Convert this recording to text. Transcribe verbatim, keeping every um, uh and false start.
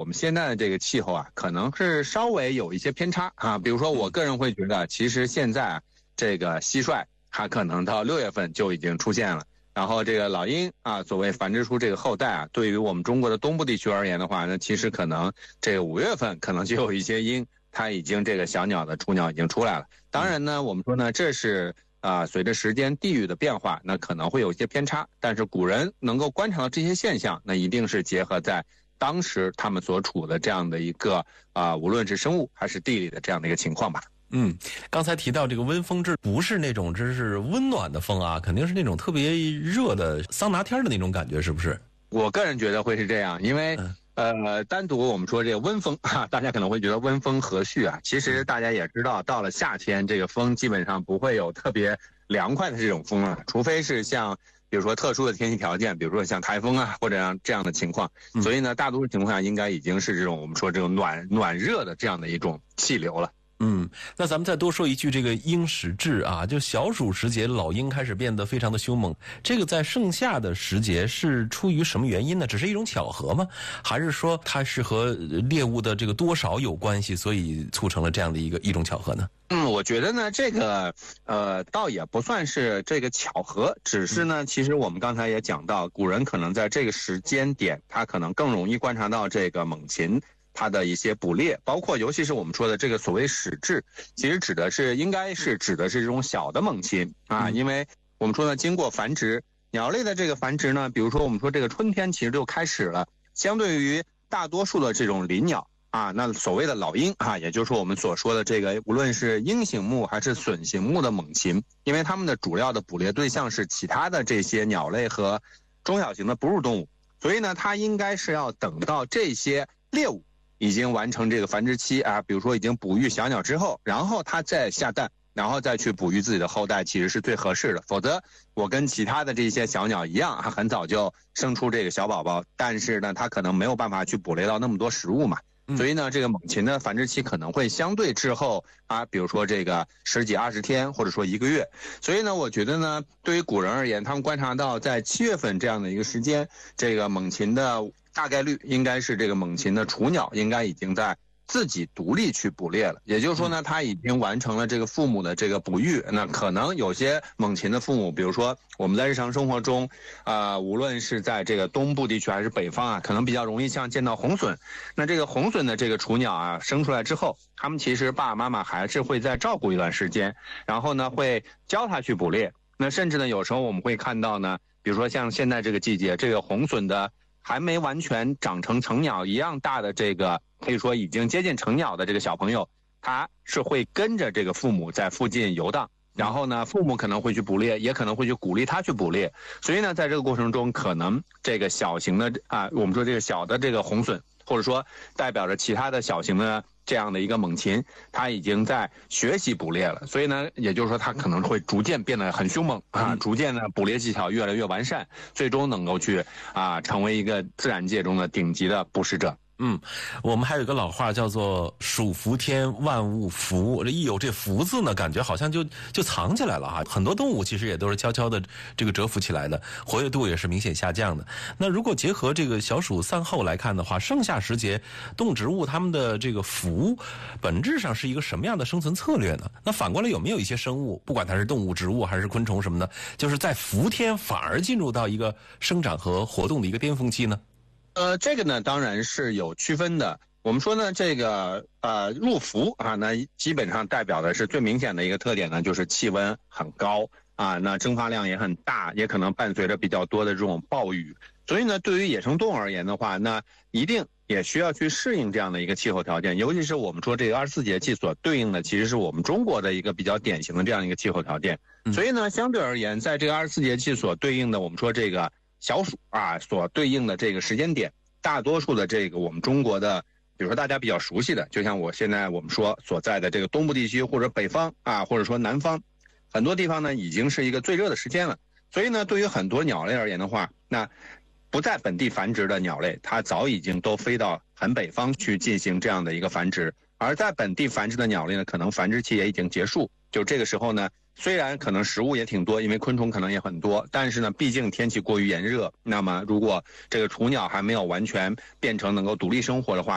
们现在的这个气候啊，可能是稍微有一些偏差啊。比如说，我个人会觉得，其实现在啊，这个蟋蟀它可能到六月份就已经出现了。然后这个老鹰啊，所谓繁殖出这个后代啊，对于我们中国的东部地区而言的话，那其实可能这个五月份可能就有一些鹰，它已经这个小鸟的雏鸟已经出来了。当然呢，我们说呢，这是啊、呃，随着时间地域的变化，那可能会有一些偏差。但是古人能够观察到这些现象，那一定是结合在当时他们所处的这样的一个啊、呃，无论是生物还是地理的这样的一个情况吧。 嗯，刚才提到这个温风，这不是那种真是温暖的风啊，肯定是那种特别热的桑拿天的那种感觉，是不是？ 我个人觉得会是这样，因为、嗯、呃，单独我们说这个温风哈，大家可能会觉得温风和煦啊，其实大家也知道，到了夏天，这个风基本上不会有特别凉快的这种风啊，除非是像比如说特殊的天气条件，比如说像台风啊或者这样的情况，所以呢，大多数情况下应该已经是这种我们说这种暖暖热的这样的一种气流了。 嗯，那咱们再多说一句这个鹰始至啊，就小暑时节老鹰开始变得非常的凶猛，这个在盛夏的时节是出于什么原因呢？只是一种巧合吗？还是说它是和猎物的这个多少有关系，所以促成了这样的一个一种巧合呢？ 嗯，我觉得呢，这个呃，倒也不算是这个巧合，只是呢，其实我们刚才也讲到，古人可能在这个时间点，他可能更容易观察到这个猛禽它的一些捕猎，包括尤其是我们说的这个所谓始至，其实指的是应该是指的是这种小的猛禽啊，因为我们说呢，经过繁殖，鸟类的这个繁殖呢，比如说我们说这个春天其实就开始了，相对于大多数的这种林鸟啊，那所谓的老鹰啊，也就是说我们所说的这个无论是鹰形目还是隼形目的猛禽，因为它们的主要的捕猎对象是其他的这些鸟类和中小型的哺乳动物，所以呢，它应该是要等到这些猎物已经完成这个繁殖期啊，比如说已经哺育小鸟之后，然后它再下蛋，然后再去哺育自己的后代，其实是最合适的。否则，我跟其他的这些小鸟一样，很早就生出这个小宝宝，但是呢，它可能没有办法去捕猎到那么多食物嘛。所以呢，这个猛禽的繁殖期可能会相对滞后啊，比如说这个十几二十天，或者说一个月。所以呢，我觉得呢，对于古人而言，他们观察到在七月份这样的一个时间，这个猛禽的大概率应该是这个猛禽的雏鸟应该已经在自己独立去捕猎了，也就是说呢，它已经完成了这个父母的这个哺育。那可能有些猛禽的父母，比如说我们在日常生活中，啊、呃，无论是在这个东部地区还是北方啊，可能比较容易像见到红隼。那这个红隼的这个雏鸟啊，生出来之后，他们其实爸爸妈妈还是会再照顾一段时间，然后呢会教它去捕猎。那甚至呢，有时候我们会看到呢，比如说像现在这个季节，这个红隼的还没完全长成成鸟一样大的这个，可以说已经接近成鸟的这个小朋友，他是会跟着这个父母在附近游荡，然后呢，父母可能会去捕猎，也可能会去鼓励他去捕猎。所以呢，在这个过程中，可能这个小型的啊，我们说这个小的这个红隼，或者说代表着其他的小型的这样的一个猛禽，它已经在学习捕猎了。所以呢，也就是说它可能会逐渐变得很凶猛啊，逐渐呢捕猎技巧越来越完善，最终能够去啊成为一个自然界中的顶级的捕食者。 嗯，我们还有一个老话叫做暑伏天万物伏，这一有这伏字呢，感觉好像就就藏起来了哈。很多动物其实也都是悄悄的这个蛰伏起来的，活跃度也是明显下降的。那如果结合这个小暑散后来看的话，盛夏时节动植物它们的这个伏本质上是一个什么样的生存策略呢？那反过来有没有一些生物，不管它是动物、植物还是昆虫什么的，就是在伏天反而进入到一个生长和活动的一个巅峰期呢？ 呃，这个呢当然是有区分的。我们说呢，这个呃入伏啊，那基本上代表的是最明显的一个特点呢，就是气温很高啊，那蒸发量也很大，也可能伴随着比较多的这种暴雨。所以呢，对于野生动物而言的话，那一定也需要去适应这样的一个气候条件，尤其是我们说这个二十四节气所对应的，其实是我们中国的一个比较典型的这样一个气候条件。所以呢，相对而言，在这个二十四节气所对应的，我们说这个小暑啊，所对应的这个时间点，大多数的这个我们中国的，比如说大家比较熟悉的，就像我现在我们说所在的这个东部地区或者北方啊，或者说南方，很多地方呢已经是一个最热的时间了。所以呢，对于很多鸟类而言的话，那不在本地繁殖的鸟类，它早已经都飞到很北方去进行这样的一个繁殖，而在本地繁殖的鸟类呢，可能繁殖期也已经结束。就这个时候呢，虽然可能食物也挺多，因为昆虫可能也很多，但是呢，毕竟天气过于炎热，那么如果这个雏鸟还没有完全变成能够独立生活的话，